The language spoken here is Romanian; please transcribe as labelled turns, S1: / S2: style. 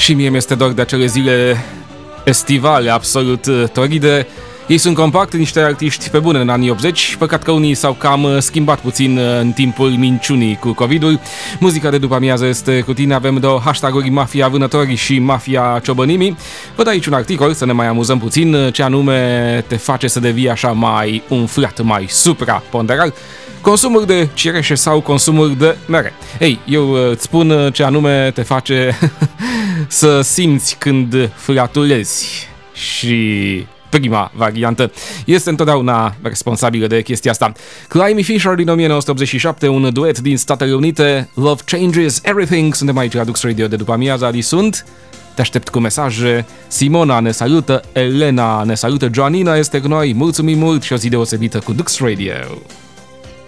S1: Și mie mi-este dor de acele zile estivale absolut toride. Ei sunt compact, niște artiști pe bune în anii 80, păcat că unii s-au cam schimbat puțin în timpul minciunii cu COVID-ul. Muzica de după amiază este cu tine, avem două hashtag-uri, Mafia Vânători și Mafia Ciobănimii. Vă dau aici un articol să ne mai amuzăm puțin, ce anume te face să devii așa mai umflat, mai supraponderal. Consumul de cireșe sau consumul de mere. Ei, eu îți spun ce anume te face să simți când flatulezi. Și prima variantă este întotdeauna responsabilă de chestia asta. Climby Fisher din 1987, un duet din Statele Unite, Love Changes Everything. Suntem aici la Dux Radio de după amiaza, sunt. Te aștept cu mesaje. Simona ne salută, Elena ne salută, Joanina este cu noi. Mulțumim mult și o zi deosebită cu Dux Radio.